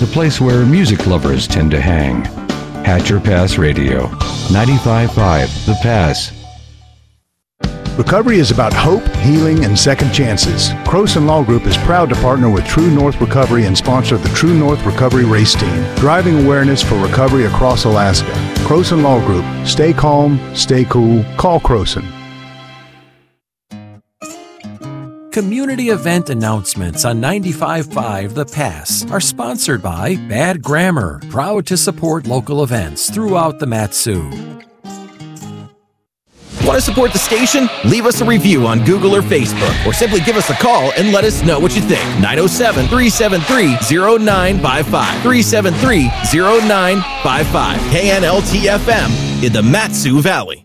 the place where music lovers tend to hang. Hatcher Pass Radio, 95.5 The Pass. Recovery is about hope, healing, and second chances. Croson Law Group is proud to partner with True North Recovery and sponsor the True North Recovery Race Team, driving awareness for recovery across Alaska. Croson Law Group. Stay calm, stay cool. Call Croson. Community event announcements on 95.5 The Pass are sponsored by Bad Grammar, proud to support local events throughout the Mat-Su. Want to support the station? Leave us a review on Google or Facebook, or simply give us a call and let us know what you think. 907-373-0955. 373-0955. KNLT-FM in the Mat-Su Valley.